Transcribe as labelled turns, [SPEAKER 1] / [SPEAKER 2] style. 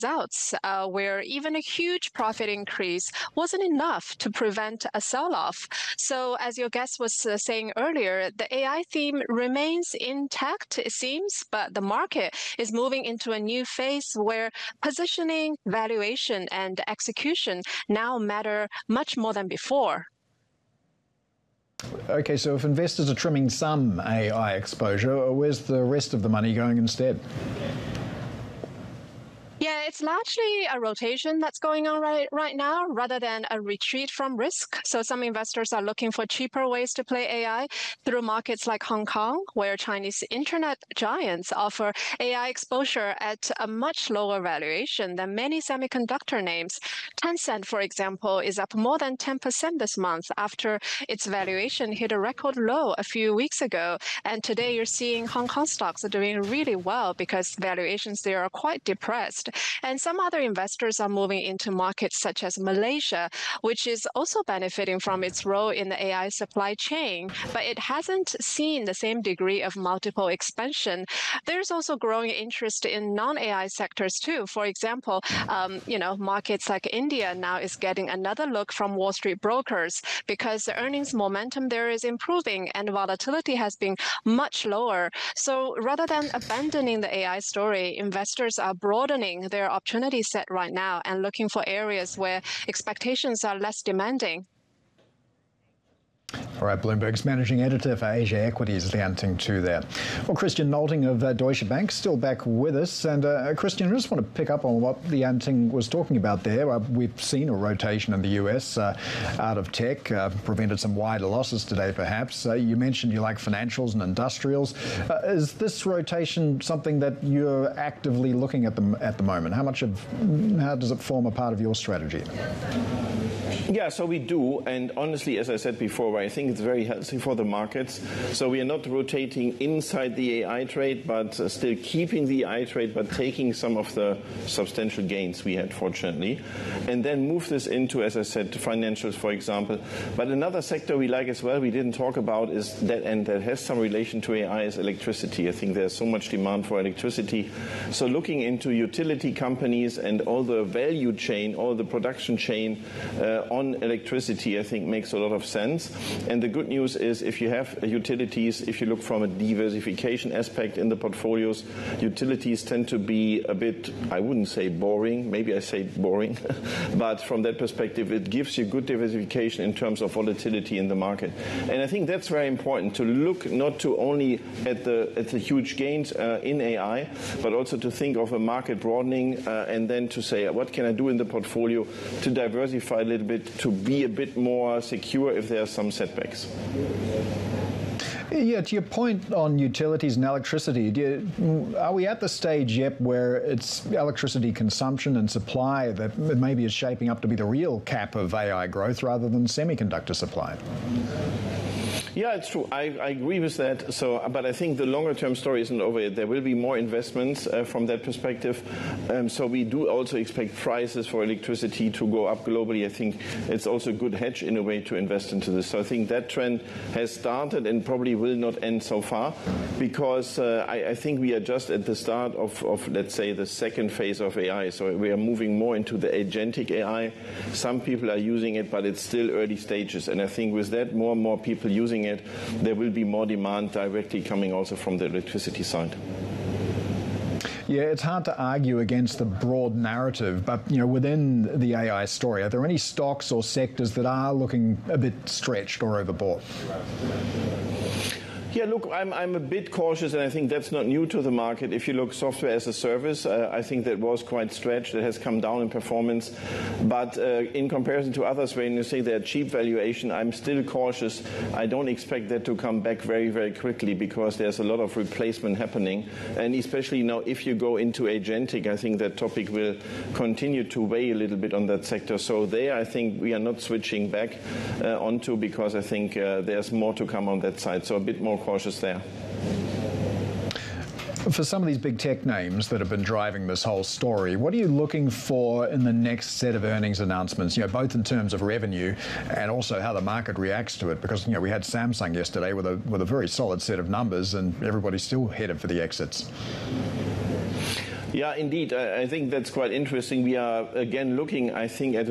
[SPEAKER 1] results, where even a huge profit increase wasn't enough to prevent a sell-off. So as your guest was saying earlier, the AI theme remains intact, it seems, but the market is moving into a new phase where positioning, valuation, and execution now matter much more than before.
[SPEAKER 2] Okay, so if investors are trimming some AI exposure, where's the rest of the money going instead?
[SPEAKER 1] Yeah, it's largely a rotation that's going on right now rather than a retreat from risk. So some investors are looking for cheaper ways to play AI through markets like Hong Kong, where Chinese internet giants offer AI exposure at a much lower valuation than many semiconductor names. Tencent, for example, is up more than 10% this month after its valuation hit a record low a few weeks ago. And today you're seeing Hong Kong stocks are doing really well because valuations there are quite depressed. And some other investors are moving into markets such as Malaysia, which is also benefiting from its role in the AI supply chain, but it hasn't seen the same degree of multiple expansion. There's also growing interest in non-AI sectors too. For example, markets like India now is getting another look from Wall Street brokers because the earnings momentum there is improving and volatility has been much lower. So rather than abandoning the AI story, investors are broadening their opportunity set right now and looking for areas where expectations are less demanding.
[SPEAKER 2] All right, Bloomberg's managing editor for Asia Equities, Lian Ting Tu there. Well, Christian Nolting of Deutsche Bank still back with us. And Christian, I just want to pick up on what Lian Ting was talking about there. We've seen a rotation in the US out of tech, prevented some wider losses today, perhaps. You mentioned you like financials and industrials. Is this rotation something that you're actively looking at the moment? How does it form a part of your strategy?
[SPEAKER 3] Yeah, so we do. And honestly, as I said before, I think it's very healthy for the markets. So we are not rotating inside the AI trade, but still keeping the AI trade, but taking some of the substantial gains we had, fortunately. And then move this into, as I said, financials, for example. But another sector we like as well, we didn't talk about, is that, and that has some relation to AI, is electricity. I think there's so much demand for electricity. So looking into utility companies and all the value chain, all the production chain on electricity, I think makes a lot of sense. And the good news is if you have utilities, if you look from a diversification aspect in the portfolios, utilities tend to be a bit, I wouldn't say boring, maybe I say boring, but from that perspective, it gives you good diversification in terms of volatility in the market. And I think that's very important, to look not to only at the huge gains in AI, but also to think of a market broadening and then to say, what can I do in the portfolio to diversify a little bit, to be a bit more secure if there are some setbacks.
[SPEAKER 2] Yeah, to your point on utilities and electricity, are we at the stage yet where it's electricity consumption and supply that maybe is shaping up to be the real cap of AI growth rather than semiconductor supply?
[SPEAKER 3] Yeah, it's true. I agree with that. So, but I think the longer-term story isn't over yet. There will be more investments from that perspective. So we do also expect prices for electricity to go up globally. I think it's also a good hedge in a way to invest into this. So I think that trend has started and probably will not end so far, because I think we are just at the start of, let's say, the second phase of AI. So we are moving more into the agentic AI. Some people are using it, but it's still early stages. And I think with that, more and more people using it, there will be more demand directly coming also from the electricity side.
[SPEAKER 2] Yeah, it's hard to argue against the broad narrative, but within the AI story, are there any stocks or sectors that are looking a bit stretched or overbought?
[SPEAKER 3] Yeah, look, I'm a bit cautious, and I think that's not new to the market. If you look software as a service, I think that was quite stretched. It has come down in performance. But in comparison to others, when you say they're cheap valuation, I'm still cautious. I don't expect that to come back very, very quickly, because there's a lot of replacement happening. And especially now, if you go into agentic, I think that topic will continue to weigh a little bit on that sector. So there, I think we are not switching back onto, because I think there's more to come on that side. So a bit more cautious there.
[SPEAKER 2] For some of these big tech names that have been driving this whole story, what are you looking for in the next set of earnings announcements, both in terms of revenue and also how the market reacts to it? Because, we had Samsung yesterday with a very solid set of numbers, and everybody's still headed for the exits.
[SPEAKER 3] Yeah, indeed. I think that's quite interesting. We are again looking, I think, at